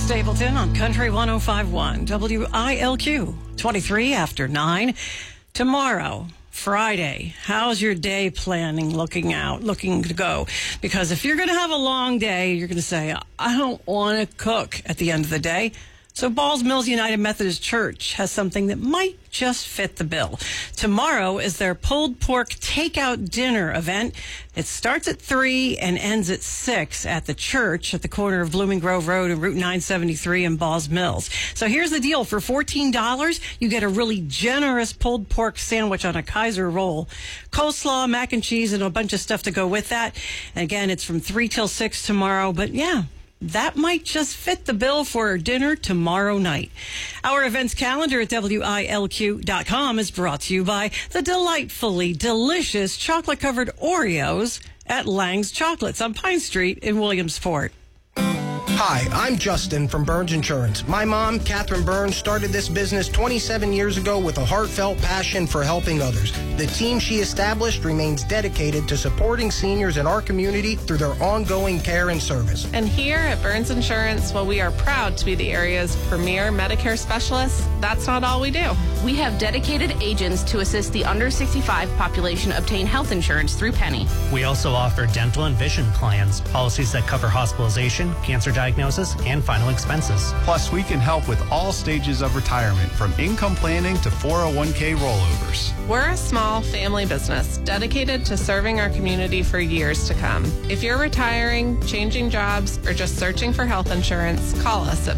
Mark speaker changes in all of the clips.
Speaker 1: Stapleton on Country 105.1 WILQ, 23 after 9. Tomorrow, Friday, how's your day planning looking to go? Because if you're going to have a long day, you're going to say, I don't want to cook at the end of the day. So Balls Mills United Methodist Church has something that might just fit the bill. Tomorrow is their pulled pork takeout dinner event. It starts at 3 and ends at 6 at the church at the corner of Blooming Grove Road and Route 973 in Balls Mills. So here's the deal. For $14, you get a really generous pulled pork sandwich on a Kaiser roll, coleslaw, mac and cheese, and a bunch of stuff to go with that. And again, it's from 3 till 6 tomorrow. But yeah, that might just fit the bill for dinner tomorrow night. Our events calendar at WILQ.com is brought to you by the delightfully delicious chocolate-covered Oreos at Lang's Chocolates on Pine Street in Williamsport.
Speaker 2: Hi, I'm Justin from Burns Insurance. My mom, Catherine Burns, started this business 27 years ago with a heartfelt passion for helping others. The team she established remains dedicated to supporting seniors in our community through their ongoing care and service.
Speaker 3: And here at Burns Insurance, while we are proud to be the area's premier Medicare specialists, that's not all we do.
Speaker 4: We have dedicated agents to assist the under 65 population obtain health insurance through Penny.
Speaker 5: We also offer dental and vision plans, policies that cover hospitalization, cancer diagnosis, and final expenses.
Speaker 6: Plus, we can help with all stages of retirement, from income planning to 401k rollovers.
Speaker 3: We're a small family business dedicated to serving our community for years to come. If you're retiring, changing jobs, or just searching for health insurance, call us at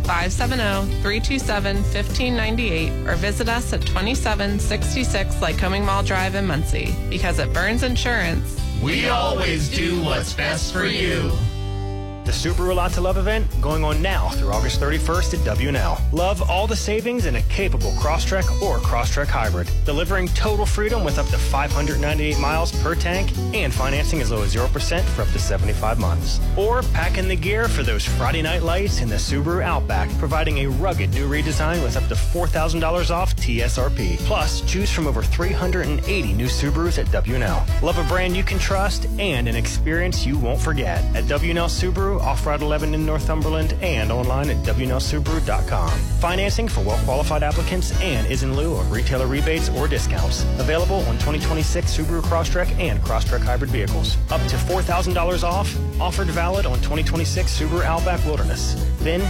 Speaker 3: 570-327-1598 or visit us at 2766 Lycoming Mall Drive in Muncie. Because at Burns Insurance,
Speaker 7: we always do what's best for you.
Speaker 8: The Subaru Lot to Love event going on now through August 31st at W&L. Love all the savings in a capable Crosstrek or Crosstrek Hybrid, delivering total freedom with up to 598 miles per tank and financing as low as 0% for up to 75 months. Or pack in the gear for those Friday night lights in the Subaru Outback, providing a rugged new redesign with up to $4,000 off TSRP. Plus, choose from over 380 new Subarus at W&L. Love a brand you can trust and an experience you won't forget at W&L Subaru, off Route 11 in Northumberland, and online at WNLSubaru.com. Financing for well-qualified applicants and is in lieu of retailer rebates or discounts. Available on 2026 Subaru Crosstrek and Crosstrek Hybrid vehicles. Up to $4,000 off. Offered valid on 2026 Subaru Outback Wilderness. VIN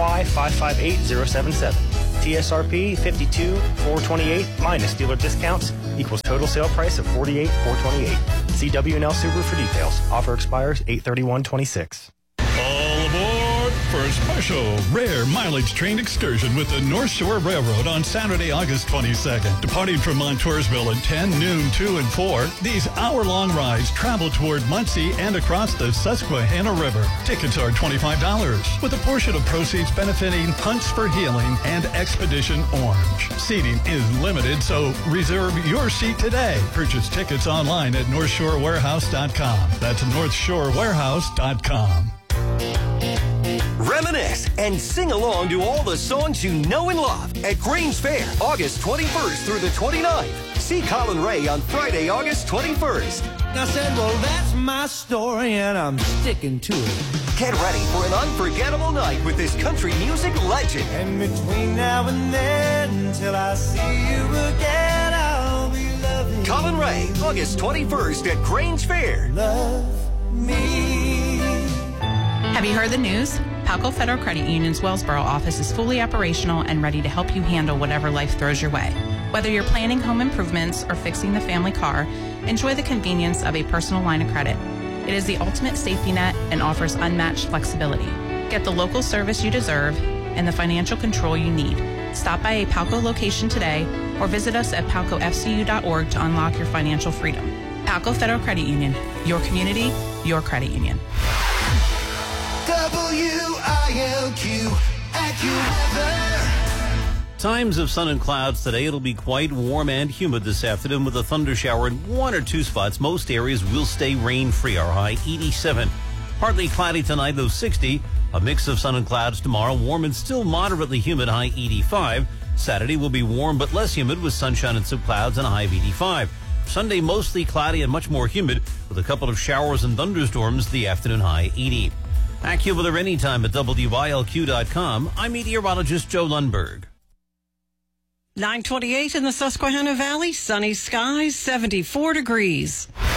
Speaker 8: TY558077. TSRP 52,428 minus dealer discounts equals total sale price of $48,428. See WNL Subaru for details. Offer expires 8/31/26.
Speaker 9: All aboard for a special rare mileage train excursion with the North Shore Railroad on Saturday, August 22nd. Departing from Montoursville at 10, noon, 2, and 4, these hour-long rides travel toward Muncie and across the Susquehanna River. Tickets are $25, with a portion of proceeds benefiting Hunts for Healing and Expedition Orange. Seating is limited, so reserve your seat today. Purchase tickets online at NorthShoreWarehouse.com. That's NorthShoreWarehouse.com.
Speaker 10: Reminisce and sing along to all the songs you know and love at Grange Fair, August 21st through the 29th. See Colin Ray on Friday, August 21st.
Speaker 11: I said, well, that's my story, and I'm sticking to it.
Speaker 10: Get ready for an unforgettable night with this country music legend.
Speaker 11: And between now and then, till I see you again, I'll be loving
Speaker 10: Colin Ray, August 21st at Grange Fair.
Speaker 11: Love me.
Speaker 12: Have you heard the news? Palco Federal Credit Union's Wellsboro office is fully operational and ready to help you handle whatever life throws your way. Whether you're planning home improvements or fixing the family car, enjoy the convenience of a personal line of credit. It is the ultimate safety net and offers unmatched flexibility. Get the local service you deserve and the financial control you need. Stop by a Palco location today or visit us at palcofcu.org to unlock your financial freedom. Palco Federal Credit Union, your community, your credit union.
Speaker 11: WILQ AccuWeather.
Speaker 13: Times of sun and clouds today. It'll be quite warm and humid this afternoon with a thunder shower in one or two spots. Most areas will stay rain-free. Our high 87. Partly cloudy tonight, though 60. A mix of sun and clouds tomorrow. Warm and still moderately humid, high 85. Saturday will be warm but less humid with sunshine and some clouds and a high of 85. Sunday, mostly cloudy and much more humid with a couple of showers and thunderstorms. The afternoon high 80. AccuWeather anytime at WILQ.com. I'm meteorologist Joe Lundberg.
Speaker 1: 9:28 in the Susquehanna Valley. Sunny skies, 74 degrees.